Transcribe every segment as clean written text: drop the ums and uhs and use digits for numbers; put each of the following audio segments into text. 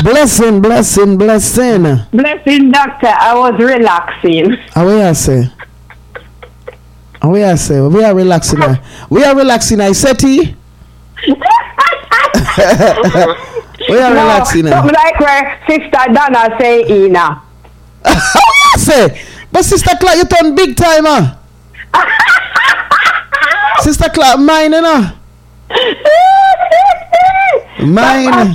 Blessing. Blessing, doctor. I was relaxing. What I say? We are relaxing. I said to you. We are relaxing. Something like where Sister Donna say Ina. I say, but Sister Clark, you turn big timer. Sister Clark, mine, you know. Mine.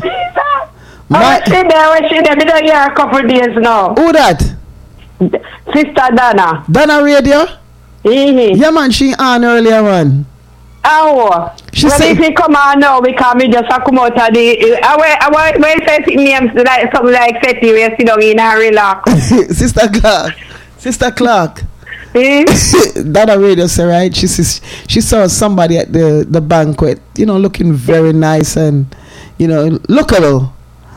She there. We don't hear a couple days now. Who that? Sister Donna. Donna Radio? Mm-hmm. Yeah, man, she on earlier, man. Oh, she well, said, if you come on now, because me just come out of the. I say names like something like Fetty, where you sit down in and relax. Sister Clark. Mm? Donna Radio say, right? She saw somebody at the banquet, you know, looking very nice and, you know, lookable.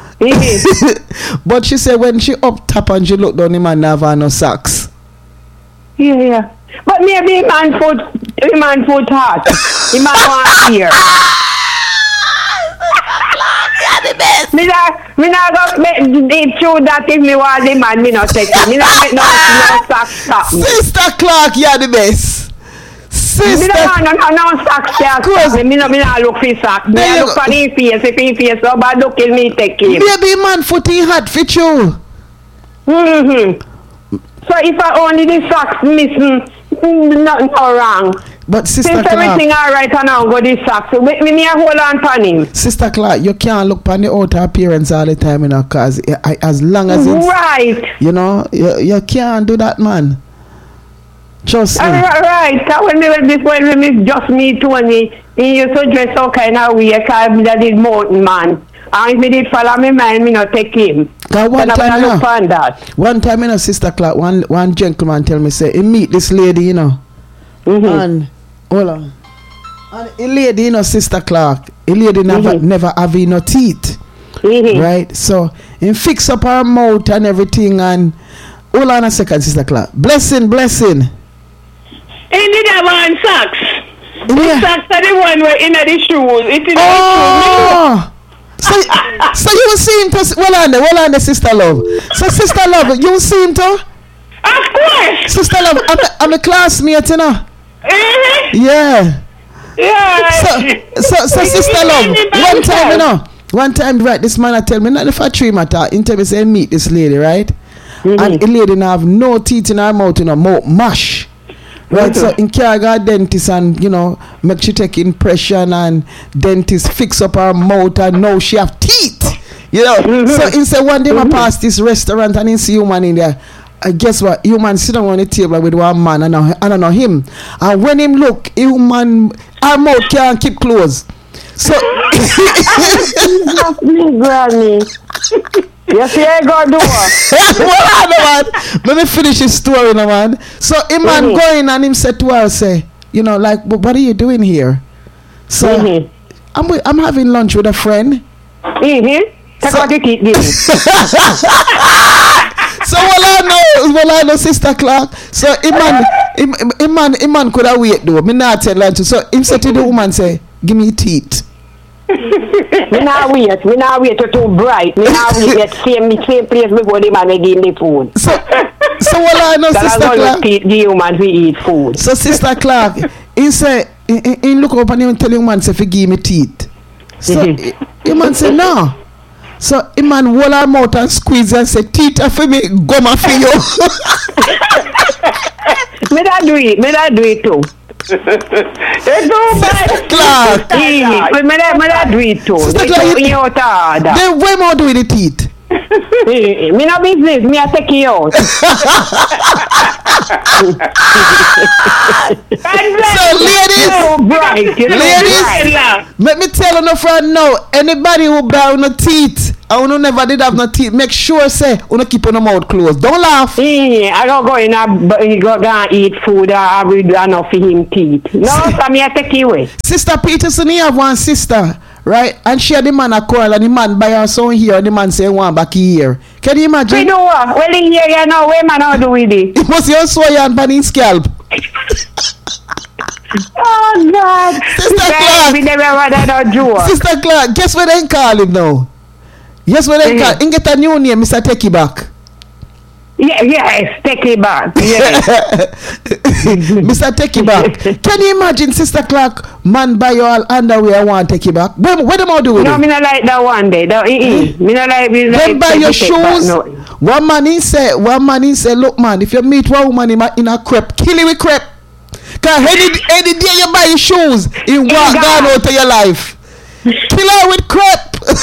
But she said when she up top and she looked down, him and never no socks. Yeah. But maybe man foot hot. He man want here. The best. Me not go make true that if me want the man, me not take him. Me not make no socks stop me. Sister Clark, you're the best. Me don't want no socks stop me. Me not look for socks. Me look for his face. If his face so bad, look at me take him. Baby man foot in hot fit you. So if I only the socks missing, nothing wrong. But Sister Since Clark, everything alright and now go this socks, so make me hold on to him. Sister Clark, you can't look on the outer appearance all the time, you know, cause as long as it's right, you know, you can't do that, man. Trust me. Right. When me just me Tony, he used to dress so kind of weird, cause me that did mountain man. And if me did follow me mind, me not take him. One time, you know, Sister Clark, one gentleman tell me, say, he meet this lady, you know. And hold on. And a lady, you know, Sister Clark, a lady never have no teeth. Right? So he fix up her mouth and everything. And hold on a second, Sister Clark. Blessing. He did have one socks. The socks are the one where in the shoes. It is the shoes. So you will see him to well on the Sister Love. So Sister Love, you will see him to? Of course. Sister Love, I'm a classmate, you know. Yeah. So Sister Love, one time, right, this man I tell me, not the factory matter, in time he say meet this lady, right? And the lady now have no teeth in her mouth, you know, mash. Right, so in care got dentist and, you know, make she take impression and dentist fix up her mouth and now she have teeth, you know. So in say one day I pass this restaurant and in see human in there. Guess what? Human sit on the table with one man and I don't know him. And when him look, human her mouth can't keep closed. So Granny. Yes, yeah, go do what? Let me finish his story now, man. So him man going and him said to her, say, you know, like, what are you doing here? So I'm having lunch with a friend. Take what you keep giving. So well I know Sister Clark. So him man could have wait though. Me not tell lunch. So him said to the woman, say, give me teeth. Me not wait to too bright. Me not wait same place before the man give the food. So well I know Sister Clark. The human we eat food. So Sister Clark, he say, he look up and he tell the man say, if give me teeth. So the man say no. So the man roll her mouth and squeeze and say, teeth are for me, goma for you. Me not do it too. Sister Clark. Me not do it too. Sister Clark, then way more do with the teeth. Me no business, me a take you out. So ladies, let me tell you no friend now, anybody who buy no teeth and who never did have no teeth, make sure say you keep on the mouth closed. Don't laugh. I don't go in a go eat food or we do enough for him teeth. No, so me a take you away. Sister Peterson, you have one sister, right? And she had the man a quarrel and the man buy her son here and the man say one back here. Can you imagine? We do what? Well in here you know where man how do with it? It must your soy and pan in scalp. Oh God. Sister Clark. We never want no joke. Sister Clark, guess what they call him now? Yes, well, he get a new name, Mr. Take It Back. Yes, take it back. Yes. Mr. Take It Back. Can you imagine, Sister Clark, man buy your underwear and want take it back? What them all do with it? No, me not like that one day. Me not like then buy your shoes. One man he say, look man, if you meet one woman in a crepe, kill it with crepe. Cause any day you buy your shoes, you walk down out of your life. Kill her with crepe.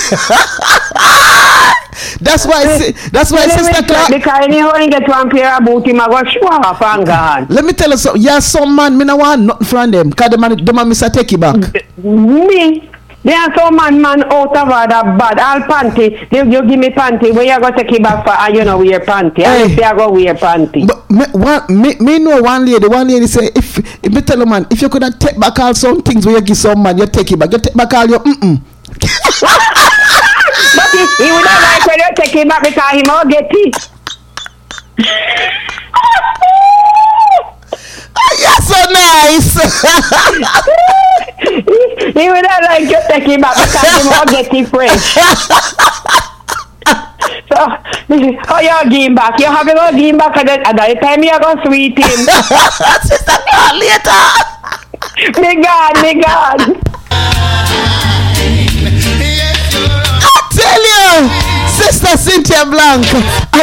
That's why Sister Clark. Because anyhow you get one pair of boots, him a go show off and gone. Let me tell you something. Yeah, some man, me no want nothing from them. Cause the man Mr. Take It Back. Me? There are some man out of order bad. All panty. You give me panty. Where you go take it back for? And you know wear panty. Hey. I say I go wear panty. But me know one lady say if me tell a man if you could take back all some things where you give some man you take it back. You take back all your But he would not like when you take it back because he won't get it. You're so nice. He would not like you take it back because he won't get it fresh. So, how you give him back? You have to go give him back at the time you go sweet him. Sister Clark later. Me God. Tell you, Sister Cynthia Blank, I